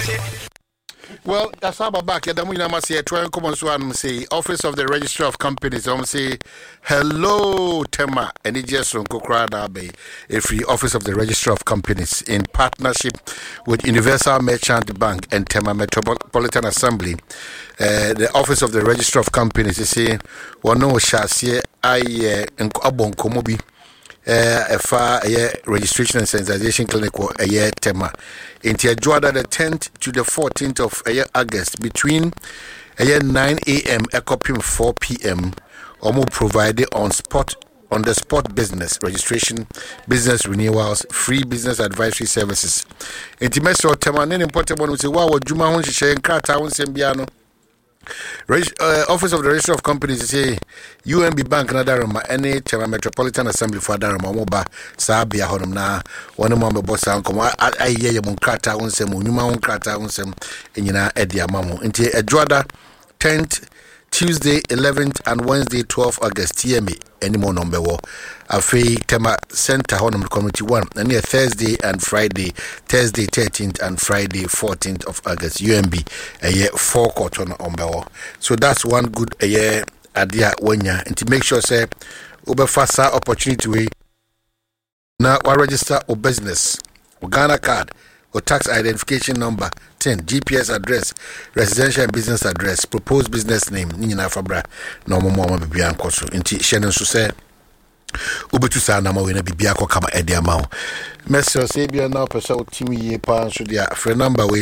Well, that's how back. Yadamu must say, try and come on, so I'm say, Office of the Registrar of Companies. I'm say, hello, Tema, and it just from Kokrada Bay, a free Office of the Registrar of Companies in partnership with Universal Merchant Bank and Tema Metropolitan Assembly. The Office of the Registrar of Companies is saying, one no shall see I abon komobi. A registration and sensitization clinic a year tema into Juada the 10th to the 14th of August between 9 a.m. a copy 4 p.m. or more provided on the spot business registration, business renewals, free business advisory services. Intimacy or tema name important one say wow Juma won share and krata won sembiano. Office of the Registrar of Companies say UMB Bank na Darama any Tema Metropolitan Assembly for Darama moba sabia honum na one mo me boss ankom aye ye mon krata onsem onuma on krata onsem enyina edi amamo nti adwada 10th Tuesday 11th and Wednesday 12th August TMA any more number wo afi Tema Center honum community 1 and Thursday and Friday 13th and Friday 14th of August UMB a year 4 quarter on bewo. So that's one good a year idea wenya and to make sure say ubefasa opportunity we now register or business or Ghana card or tax identification number 10 GPS address residential and business address proposed business name nina fabra no more baby ankoso nti shenen so say ubetu sa na ma we na bibia ko kama ede ama message say bia na pesa otimi ye pa so dia phone number we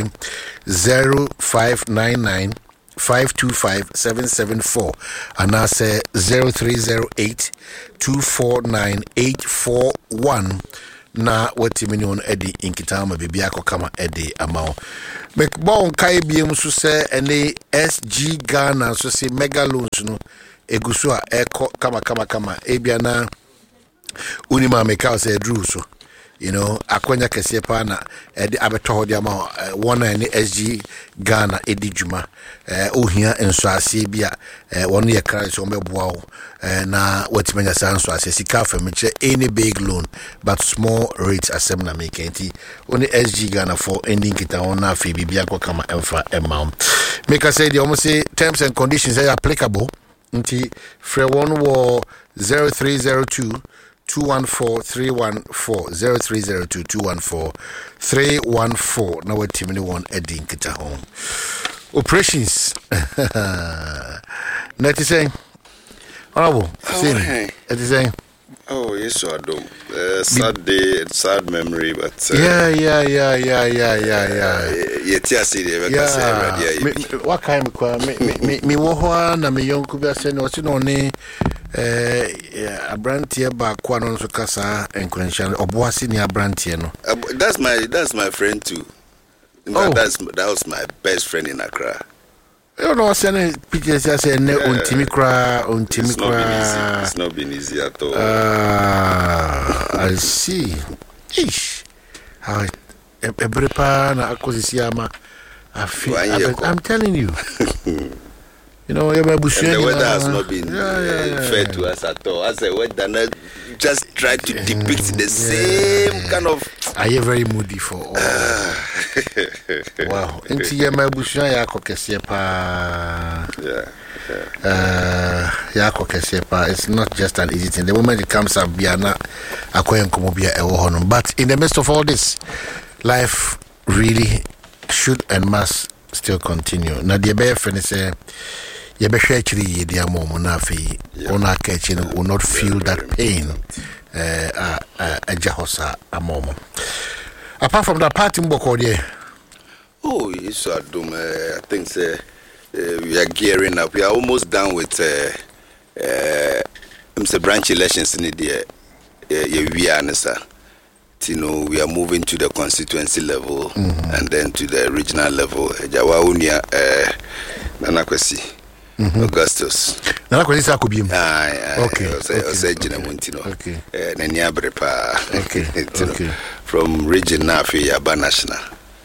0599 525-774 and I say 0308-249-841 na wati mini on edi inkitama bibi yako kama edi amao mekbon kai biem so se ene SG Ghana so se mega loans no egusua eko kama ebia na unima meka se drew so you know akwanya kese pa na edi abeto de ama one ene SG Ghana edi juma ohia enso ase bia one ye kra so mbeboa wo na watimanya sanso ase sika famiche any big loan but small rates asemna make enti only SG Ghana for ending kita on na fe bibia kwa kama emfa amount make say the almost say terms and conditions are applicable nti free one wo 0302 214-314 na watimini one edin kita home operations net is saying honorable it is saying oh yes so sad day sad memory but yeah what kind me wo ho na me yonku bi ase no no ne abrantie ba kwa no so kasa enkwenshal oboase ni abrantie no that's my friend too. That was my best friend in Accra. You know, saying pictures I say ne ontimi kra. It's not been easy at all. I see. Ish. How ebrepa na akozisi ama I'm telling you. You know, and the weather has not been fair to us at all. As a weather, just try to depict the same kind of. Are you very moody for all? Wow. Into your mabushia yako kesepa. Yako kesepa. It's not just an easy thing. The moment it comes up, biana akoyen komobia ewohonum. But in the midst of all this, life really should and must still continue. Na the be friend say you be share chiri ye dia mom na fe ona ka chi will not feel that pain jahosa amomo. Apart from that party mboko there. Oh yes I think say we are gearing up. We are almost done with branch elections in the we are you know, we are moving to the constituency level and then to the regional level. Jawaunia Nanakwesi Augustus. Nanakwesi Sakubim. Okay. Okay. From region Nafi Yaba National.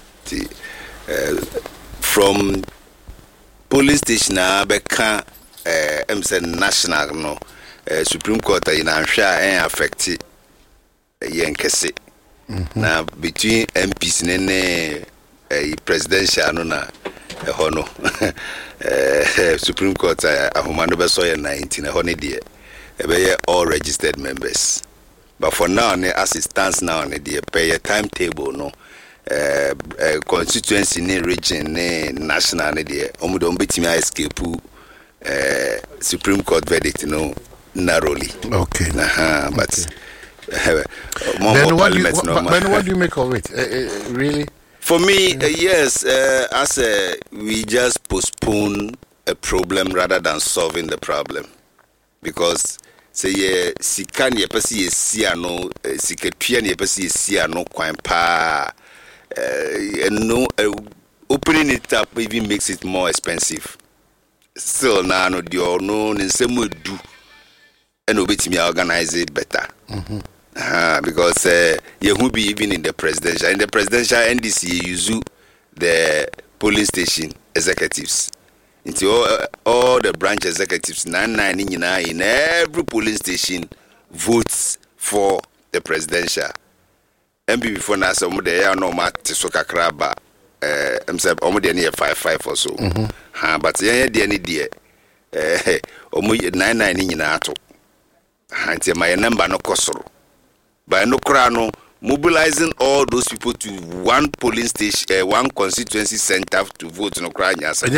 From police station Abeka national no Supreme Court in Ansha and affected Yankese. Now between MPs nene presidential no na ɛhɔ no Supreme Court ahoma no bɛsɔ yɛ 19 ɛhɔ ne deɛ ɛbɛyɛ all registered members. But for now, as it stands now, the pay timetable no constituency ni region ni national ni the omudo mbetimi escape Supreme Court verdict no narrowly. Okay. But then what do you make of it? Really? For me, yes. As we just postpone a problem rather than solving the problem, because. Say sikan ye pesi ye sia no siketua ye pesi ye sia no kwan pa no opening it up even makes it more expensive. Still now no the no nsemu do and obetimi organize it better. Because ye who be even in the presidential NDC use the polling station executives. Into all the branch executives, 9 in every polling station votes for the presidential. MB before now, some of the no mat soka craba, himself, almost near 5 or so. But yeah, the any dear, almost 9 in ato. Until my number no kosoro. By no crano, mobilizing all those people to one polling station, one constituency center to vote no cry.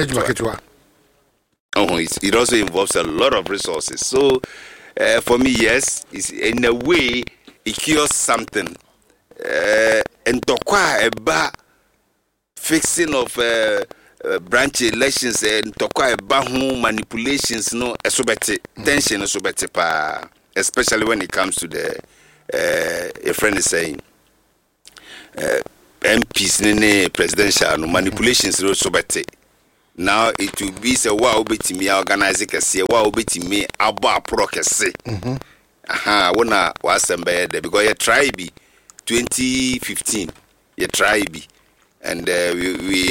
It also involves a lot of resources. So, for me, yes, it's in a way it cures something. And tokwa eba fixing of branch elections and tokwa eba manipulations no esobete tension esobete pa, especially when it comes to the a friend is saying MPs nene presidential no manipulations esobete. Now it will be say wow betimi organize kese wow betimi abo apro kese wona wasembe there because you try be 2015 you try be and we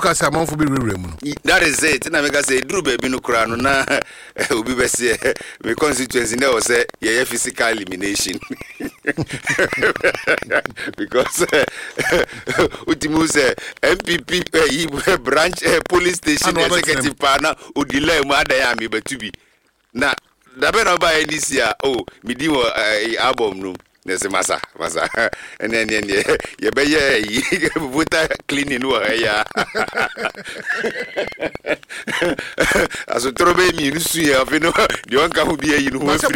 that is it na make say duru baby no kura no na obi be say me constituency na o say ye physical elimination because ultimu say MPP branch police station executive partner o delay mu adaya me betubi na da be no ba NDC me di wo album no nese masa and then ye be ye voter cleaning wo ya aso trobe mi nusu ye afino the one can be you know so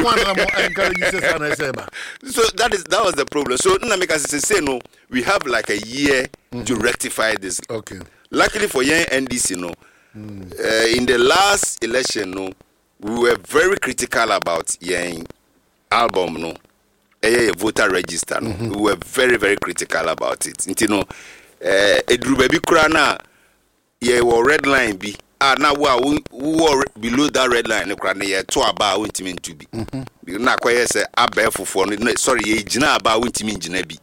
that was the problem. So na make us say no, we have like a year to rectify this. Okay, luckily for young NDC no in the last election no, we were very critical about young album no a voter register no. We were very very critical about it. You know edru baby kura na ye wo red line bi na wo below that red line kura na ye to aba wontimi ntu bi na kwaye say aba fofo no sorry ye gina aba wontimi gina bi.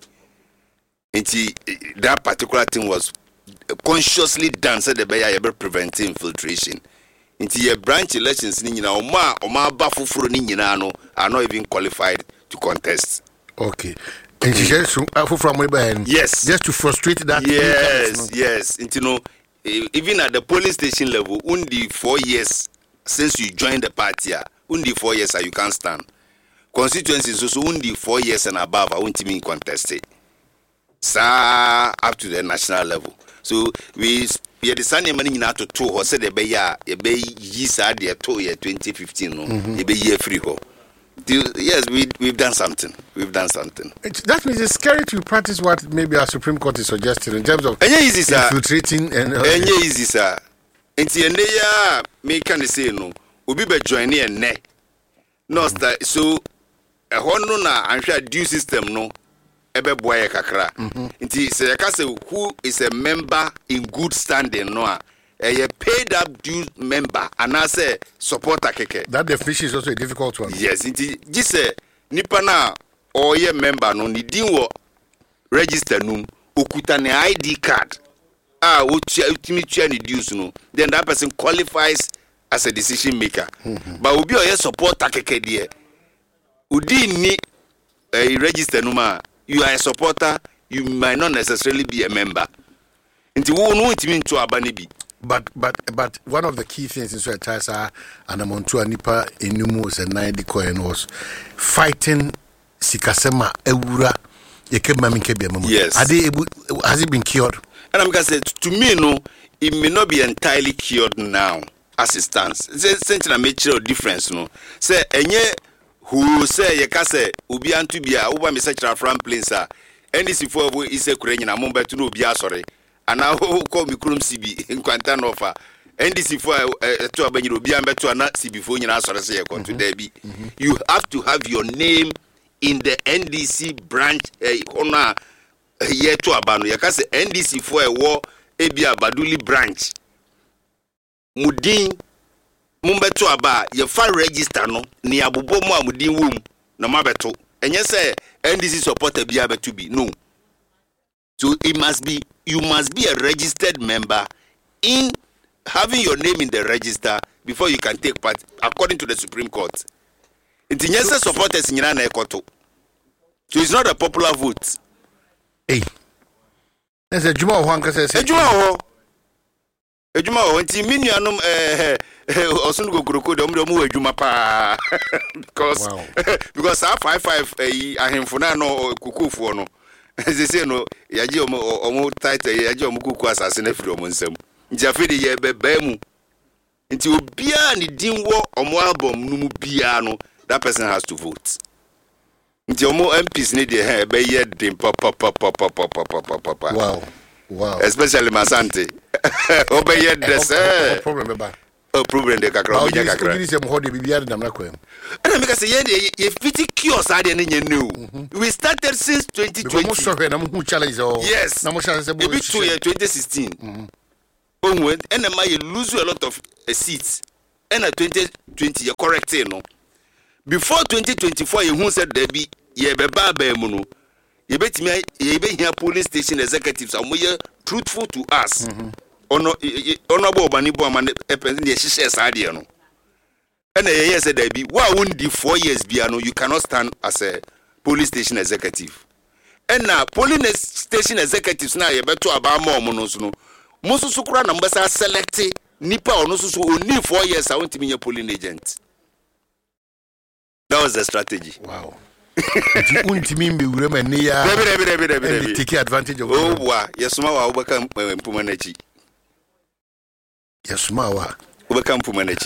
Nti that particular thing was consciously done so the be ya be prevent infiltration. Nti ye branch elections ni nyina oma aba foforo ni nyina no are not even qualified to contest. Okay. And she says yes, just to frustrate that. Yes. And you know, even at the polling station level, only 4 years since you joined the party, only 4 years you can't stand. Constituencies also only 4 years and above, I won't even contest it. So up to the national level. So we are the Sunday money in to 2 or said the bay years at the 2015 no, be year free ho. Yes, we've done something. That means it's scary to practice what maybe our Supreme Court is suggesting in terms of infiltrating and easy, sir. And the me can say no. Ubi be join and ne. No, so a hono na I'm sure due system no. Ebe boy kakra. Inti say who is a member in good standing no. A paid up due member and I say supporter keke. That definition is also a difficult one. Yes, it just say nipa na or ye member no ni din wo register num okuta ne ID card. Ultimate ni dues no. Then that person qualifies as a decision maker. But obi o ye supporter keke there. Udi ni register numa, you are a supporter, you might not necessarily be a member. Nti wo no ntimi nto aba ne bi. But one of the key things in Swetasa and Amontua Nipa Enumu was a 90 coin was fighting Sikasema Ewura Yekemamikebe. Yes. Has it been cured? And I'm going to say, to me, no, it may not be entirely cured now as it stands. It's a major difference, no. Say, enye who say, you can say, Ubi Antubia, Uba Message from Plinsa, and this is for is a Korean, I'm going to be sorry. And now call me Krum CB in Quantan offer. And this is for to a Benny Ubi and Betu and CB for you, answer say, to Debbie. You have to have your name in the NDC branch, honor. Here to abano yakase NDC for a war ebia baduli branch mudin mumbeto aba ye fa register no ni abobo mu amudin wom na mabeto enye say NDC supporter bia beto bi no, so you must be a registered member in having your name in the register before you can take part according to the Supreme Court. Intinyese supporters nyina na ekoto, so it's not a popular vote. Hey, there's a Juma Wanka says, Ejuma nti minuanum osun go kroko dem mu adwuma pa because 55 ahemfo na no kukufuo no sese no yaje omo title yaje omo kuku asase na firi omo nsam nti afedi ye beba mu nti obia ni dinwo omo album no mu bia no that person has to vote. Nti omo MPs ni de be ye dim pop. Wow. Especially Masante. Obey ye dress. Problem ba. Problem de kakra obi kakra. This is hodi bibia de namna kwem. And make say ye fiti cure sa de nye new. We started since 2020. Mo so na mo challenge o. Yes. Na mo challenge say 2016. Onward and you lose a lot of seats. And 2020 you correct no. Before 2024 you said there be ye beba ba mu no. Ye betimi ye be here police station executives are more truthful to us. Honorable Banibo man person dey hihye saade no. And ye said there be wa wundi 4 years bia no you cannot stand as a police station executive. And now police station executives na ye beto aba ma omo no so no. Mo so kura na mbasa select nipa ono so oni 4 years I want to be a polling agent. That was the strategy. Wow. Take advantage of oh wow. Yes, ma wa ubaka mpumanachi. Yes, ma wa ubaka mpumanachi.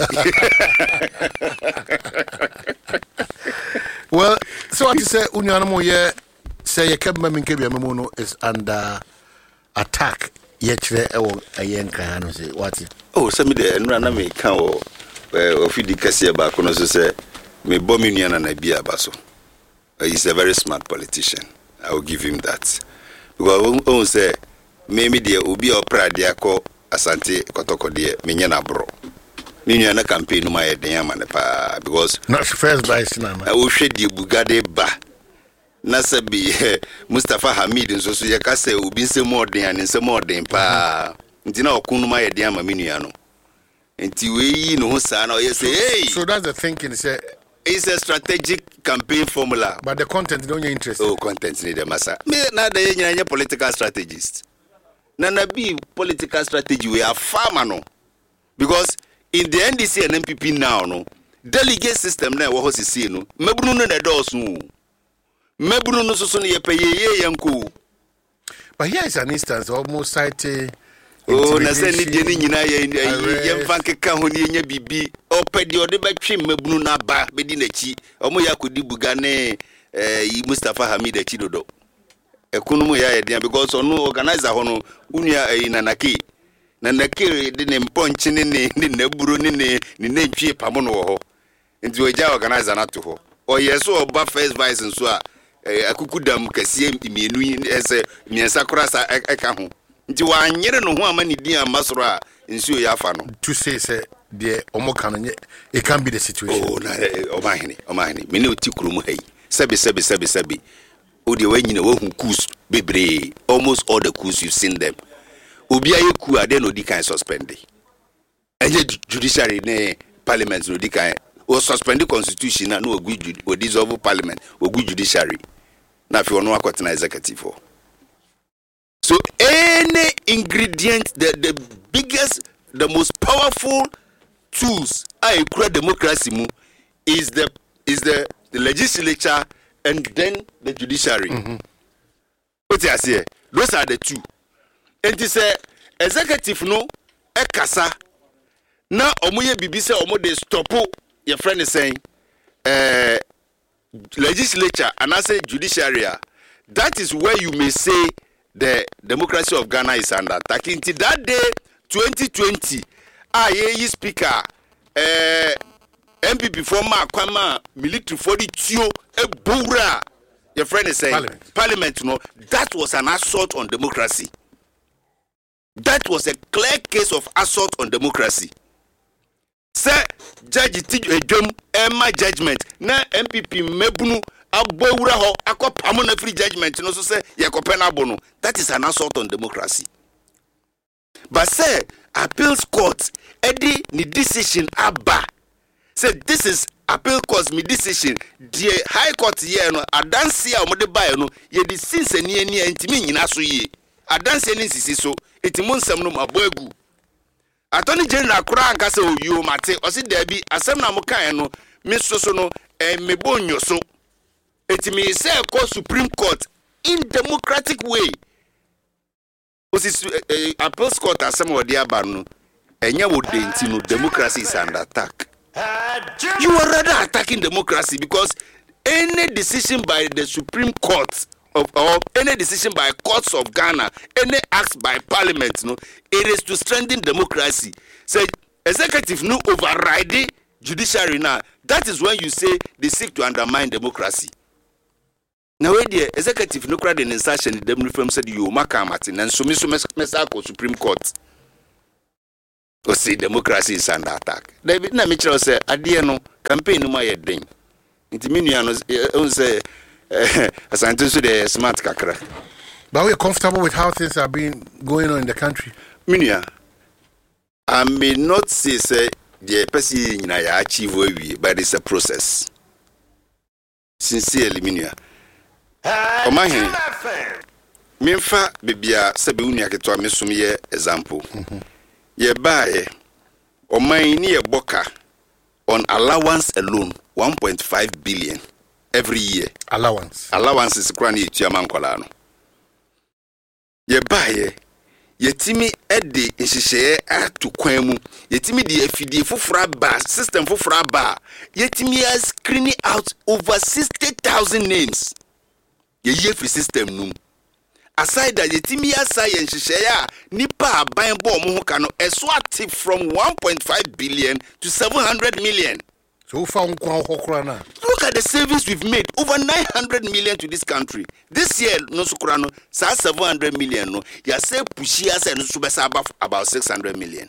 Well, so what you say unyanamo ye say ye kebma minkebia memono is under attack. Yechre ewo ayenka no say what? Oh, some de enra na me kan o ofidi kase ba kono so say me bomi nua na bia baso. He's a very smart politician. I will give him that. Because on say maybe the obi opera dia ko asante kotoko de menye na bro. Ni nua na campaign no ma yeden amane pa because not first vice na. I will share the bugade ba. Na sabi Mustafa Hamid nso so ye ka say obi nsem orden an nsem orden pa. Nti na okunu ma yeden ama menua no. Nti we yi no ho sa na o say hey. So that's the thinking say it's a strategic campaign formula. But the content don't you interest. Oh, content need the massa. Me na the yenye political strategist. Na be political strategy we are farmer no. Because in the NDC and MPP now no, delegate system na wo hosisi no. Mebunu no na doors no. Mebunu no so no ye peye yanko. But here is an instance almost citing. Oh, na say ni de ni nyina ye mfanke ka ho ni nya bibi opedi ode betwe mabunu na ba bedi na chi omo yakodi buga ne Mustafa Hamid achi dodo ekunu ya ye because onu organizer ho no unua nanake de ne mponche ne naburo ne ntwie pamo no ho nti oja organizer na to ho o yeso oba first vice nso a akukudam kasie mienu ese miensa krasa eka ho nti wanyere no ho amani din amasoro a nsuo ya afa no to say the omokano it can be the situation. Oh na omahene me ne otikuru mu hai sebi o de wanyina wo hu coups bebre almost all the coups you've seen them obi aye coup ade no di kan suspend enye judiciary ne parliament no di kan o suspend the constitution na no ogu dissolve parliament ogu judiciary na fi ono akotena executive for So any ingredient, the biggest, the most powerful tools I create democracy is the legislature and then the judiciary. What I say? Those are the two. And this executive no ekasa na omoye bibi se omo de stop your friend is saying legislature and I say judiciary. That is where you may say the democracy of Ghana is under attack. Until that day 2020 ye speaker MPP former Kwama military 42 e bura your friend is saying parliament no, that was an assault on democracy. That was a clear case of assault on democracy. Sir, Judge Tijum Emma judgment na MPP mebunu abowura ho akopamo na free judgment no so say yakopena bono. That is an assault on democracy. But say appeals court edi ni decision aba. Say this is appeal court me decision. The high court here no adanse a omode bae no ye di since eni ntimi nyina so ye. Adanse eni sisi so etimu nsam no maboagu. Attorney General Kura Ankasa Oyo Mate osi debi asem na mokan no me so no mebo nyoso etimi say ko Supreme Court in democratic way osi appeals court asem odi aba no enya wo de nti no democracy is under attack. You are rather attacking democracy because any decision by the Supreme Court or any decision by courts of Ghana, any acts by parliament, no, it is to strengthen democracy. Say executive no override judiciary now. That is when you say they seek to undermine democracy. Now where the executive no crowd in insertion them reform said you maka Martin and so mesako Supreme Court. Or say democracy is under attack. David na Mitchell say adiano campaign no my thing. Intiminuano say asantesu the smart kakra. But we're comfortable with how things are being going on in the country. Minia, I may not say the person in I achieve we, but it's a process. Sincerely, Minia. Omahe. Memfa bibia sebe unia ketwa mesumye example. Ye bae omahe ni boka on allowance alone 1.5 billion every year. Allowance is kwani tuaman kwala no. Ye bae yetimi ede nhihye atu kwan mu yetimi de afidie fofora ba system fofora ba yetimi screening out over 60,000 names ye free system num aside that yetimi aside nhihye a nipa aban bo mo ho ka no eso active from 1.5 billion to 700 million. So look at the savings we've made, over 900 million to this country. This year, no sukurano, 700 million. No, you say pushia say no subesa about 600 million.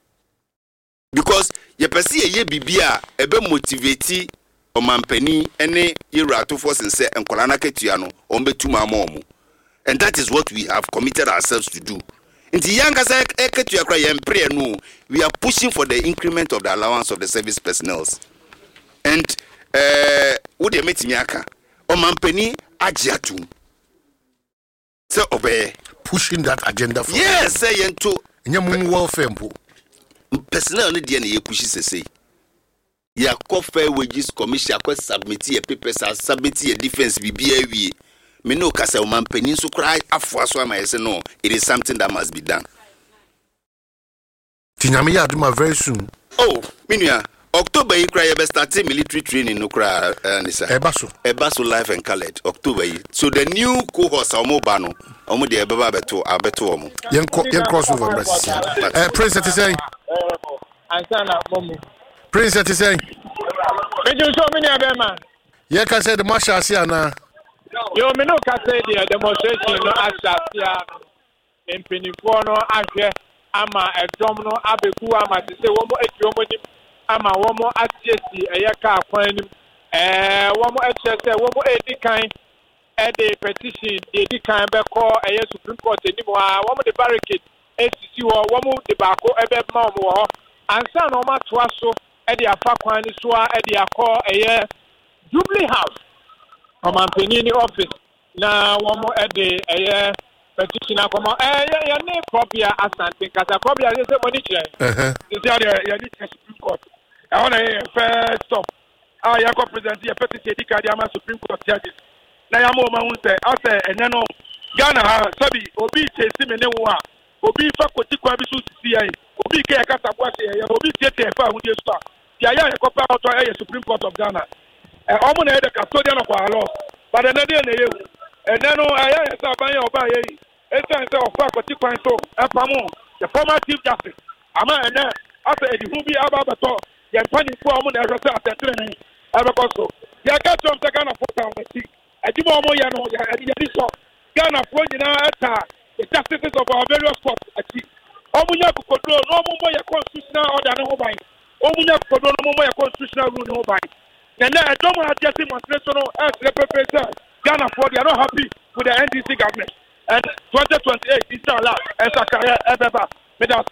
Because you perceive ye bibia ebe motivate o mampeni ene yira to force and say enkolana ketuano ombe tuma momu. And that is what we have committed ourselves to do. In the younger side, we are pushing for the increment of the allowance of the service personnel. And would you meet Miaka or Mampeni Ajiatu? So obey pushing that agenda for yes, say to Yamun welfare personnel only DNA pushes say. Ya fair wages commission submit a papers submit a defense BBA. Me no kasa Mampeni so cry afwa so I say no, it is something that must be done. Tinyamiya Aduma very soon. Oh, Minya. October you cry about starting military training no cry Ebaso life and colored October. So the new cohorts are mobano omo de baba beto abeto omo. Yen crossover Prince is saying Ansana momu. Prince is saying Meju so many abema. Ye can say the marshal asiana. Yo me no ka say the demonstration no asia empinifo no ahwe ama edom no abeku ama se womo etiomo ni ama womo atiesi eyeka akwan nim womo echese womo edikan ede petition edikan be call eye Supreme Court ni mo womo the barricade esisi wo womo de bako ebe ma mo ho ansa no ma toa so ede afa kwan ni so ede akọ eye Jubilee House Omampeni ni office na womo ede eye petition akoma ya ne probia asante kasa probia say money chere you see ya need Supreme Court I want to first stop ya ko present ya petition di ka di ama Supreme Court judges na ya mo ma hu say ase enye no Ghana ha sabi obi chesi me ne wo a obi fa koti kwa bi su sisi ai obi ke kasa kwa se ya obi tiete fa hu de so ya ya ko pa auto ya Supreme Court of Ghana omo na the custodian of our law but na dey na yewu then no ya sa ban ya oba ye esan say ofa koti kwan so afamu the former chief justice ama ene asa edi hu bi aba bato ya pani ko omo na rasa atetre ni aba ko so ya ka chom se Ghana for town ti ejimo omo ya no ya edi so Ghana for nyina eta the justices of our various courts achi omunya kokodo no omo ya constitutional order no ban omunya kokodo no omo ya constitutional rule no ban na edomo adjusting administration as represent Ghana for they are not happy with the NDC government and 2028 inshallah as a career ever with us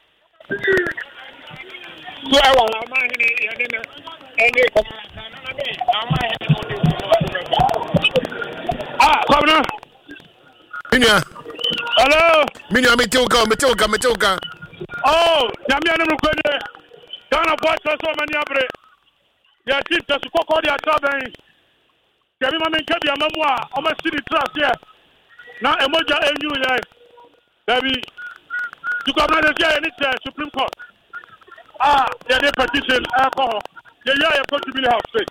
so I want any Governor Minya. Hello. Minya meteuka. Oh, jamia no kwede. Ghana boys so many abre. Ya chief to kokko dia traben. Kemi ma men kebi amamu a o ma siri trust here. Na emoja enyu ye. Baby. To governor the here any Supreme Court. There is petition alcohol. The year going to be house straight.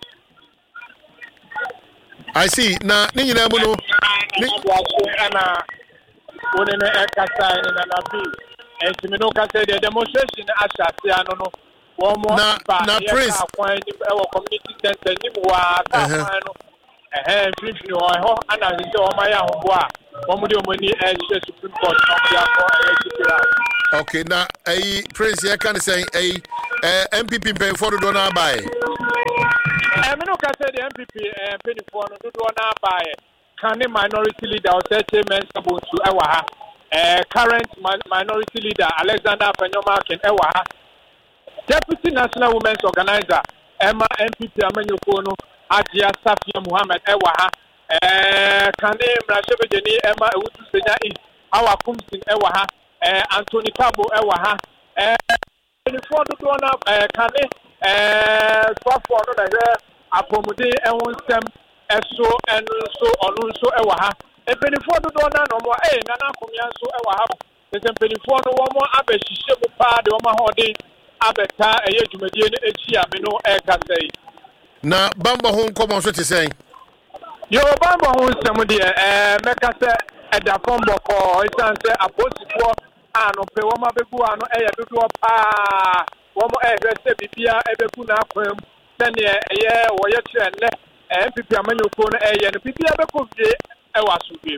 I see. Na ninyi na mu no. The demonstration na Prince community center Supreme Court. Okay, now Prince here can say MPP pay for the donor buy. I mean, okay, say the MPP penny for the donor buy. Can the minority leader or men to Ewaha? Current minority leader Alexander Penyoma Ken Ewaha. Deputy National Women's Organizer Emma MPP Amenyokono Ajia Safia Muhammad Ewaha. Kane Mrashebejeni Emma Ewutu Senya in our Kumsin Ewaha. Anthony Cabo Ewaha. For the donor Kane for the Apomode Ewonsem Eso and so on so Ewaha. A penny for the donor no more Nana Kumian so Ewaha. There's a penny for the one more Abeshi Shebupa, the Oma Hodi Abeta, a Yajumedian Echia Beno Ekase. Now Bamba home come on, so to say. Your Bamba home, somebody, Mekase at the Pombo, it's answer a possible. No pe woma beku ano dudu pa womo se bibia ebeku na akwam sene wo ye kire ne MPP amanyoko no no bibia beku vie waso biem.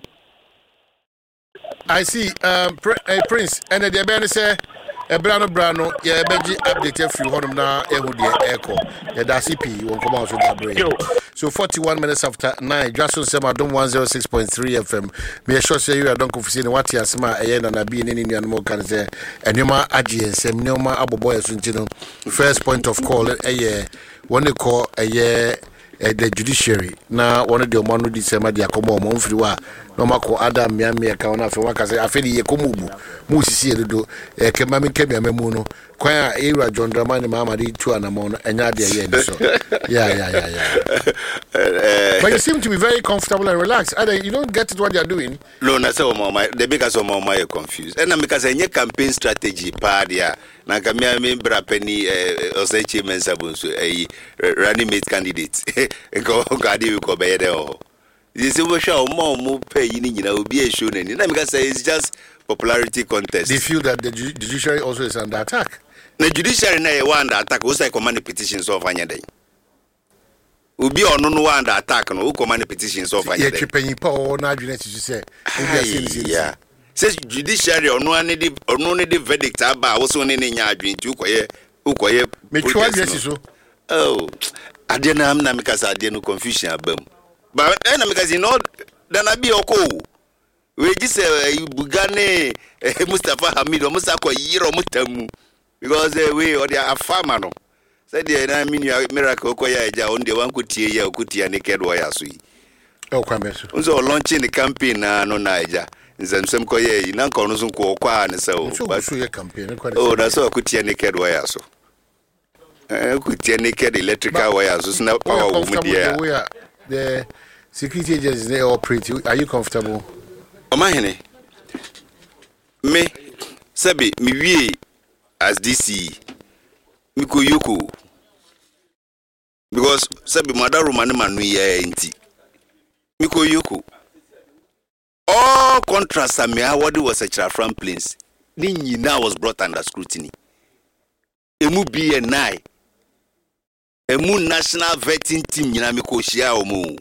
I see Prince and the be say brano ye beji update free honum na ehu de echo ye da CP won come out so that break. So 41 minutes after 9 Jason Sema Dom 106.3 FM me sure say you are don't confuse what asema na bi ni nuanmo kan say enema agye ensem neoma aboboy so ntino first point of call one they call the judiciary na one of the omanu di sema dia komo mo mfiri wa no mako Adam miamia ka ona fe waka say afeli ye komubu mu sisi edodo kema me kemia memu no kwa era John Dramani mama di tu anamo no enya de ye ni so yeah but you seem to be very comfortable and relaxed. You don't get it what they are doing. No, na say mama the because of mama you confused and because any campaign strategy pa dia na kamia me bra pani osechi mensabun so running mate candidate go gadi ko be there oh this is what show mo pay ni nyina obi e show nani na because it's just popularity contest. They feel that the judiciary also is under attack. The judiciary na e under attack o say command petitions of anyday obi ono no under attack no o command petitions of anyday ye twepanyi pa o na adwene ti say yeah says judiciary ono ne the verdict aba wo so ne nya adwene ti ukoye me twa adwene so oh ade na am na me kasa ade no confusion abam but na me kasa no da na bi oko we ji say bugane Mustafa Hamid o musa ko yiro mutamu because we or their farmer no said the na mean miracle ko ya eja on the one kutie ya okutia naked wire so yi o kwameso unso launching the campaign na no na eja nsɛmsɛm kɔyɛ yi na nka ɔno so nkɔ ɔkɔ a ne sɛ o na sɛ ɔkotia naked wire so ɔkotia naked electrical wire so na power wo mu deɛ the security agencies they operate. Are you comfortable? Omahene me sabi mi wie as DC miko yoko because sabi madaru manu ye enti miko yoko all contracts that me award was a Chafran Plains ni nyina was brought under scrutiny emu BNI emu national vetting team nyina miko hia omo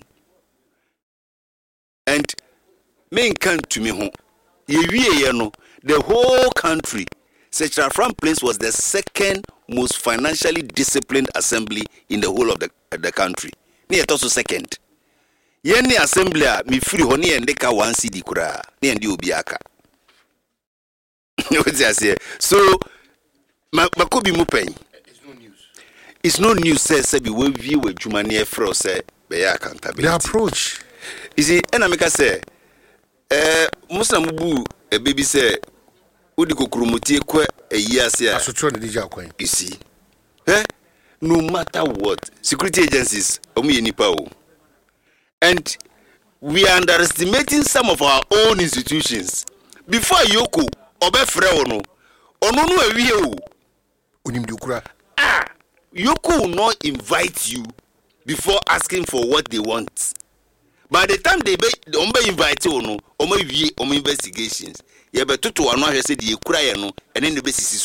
and men can't to me home. The whole country, Chafran Plains was the second most financially disciplined assembly in the whole of the country. Near also second. Yenny assembly, me free honey and deka 1 CD kura, near the Ubiaka. So, Makobi Mupen. It's no news, says Sebi, we view with Jumania Fro, say, accountability. The approach. You see, Enamika say, Muslim Mubu, a baby say, Udiko Kurumuti, a year say, you see, no matter what, security agencies, Omi. And we are underestimating some of our own institutions. Before Yoko, Obefreono, Onono Ewiu, Unimdukura. Yoko will not invite you before asking for what they want. By the time they invite you, on investigations, you better to one who said you cry and then the basis.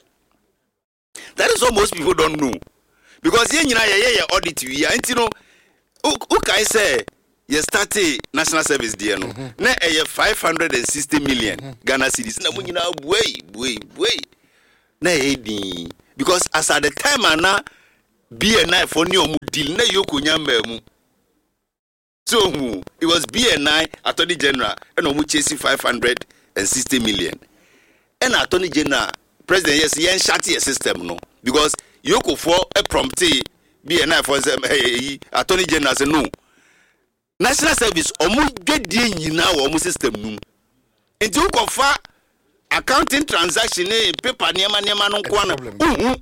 That is what most people don't know. Because you audit you, and you know, who can say you started national service there no? Na 560 million Ghana cedis. Na money now way. Na because as at the time ana BNI for new deal na Yoko nyamba mu. So it was BNI Attorney General and omu chasing 560 million. And Attorney General President yes yen shati system no because Yoko for a promptee BNI for Attorney General say no. National Service omu get die nyina wo omu system no. Enti Yoko fa accounting transaction paper niema no kwa na.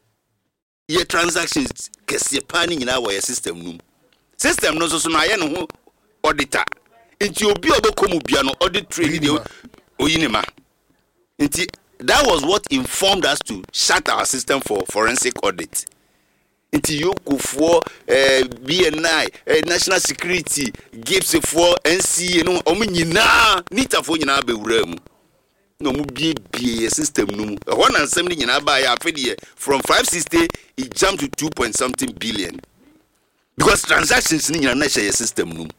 Ye transactions kese pani nyina wo system no. System no so na ye no auditor. Enti obi obekomu bia no audit trade de oyinema. Enti that was what informed us to shut our system for forensic audit. Enti Yoko for BNI, national security, Gibbs for NCA no omu nyina nita for nyina bewura mu. No mu bie system no. One and something nyina ba ya afedi from 560 it jumped to 2 point something billion. Because transactions in your system no.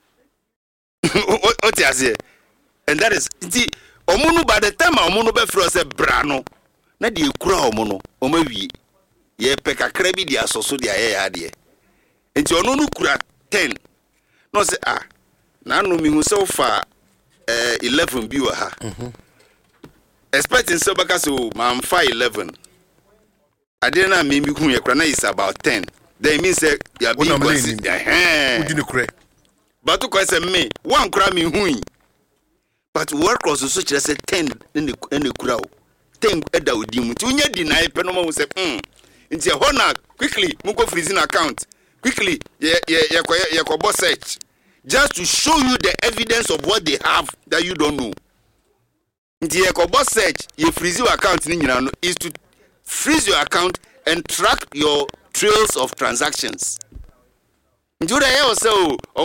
What you say? And that is the omono by the time omono be fro say brano na de kura omono omawie ye peka krabi dia soso dia ya de enti ono no kura 10 no say na no mi hu so fa 11 bi wa ha expecting so baka so man fa 11 ade na me hu ye kura na is about 10. They mean say you are being considered. But to say me, one cry me hui. But work also such as 10 in the crowd. 10 edda with you. To nye deny penoma will say, Into your honor, quickly, Muko freezing account. Quickly, your boss search. Just to show you the evidence of what they have that you don't know. Into your boss search, your freezing account is to freeze your account and track your trails of transactions. Do they also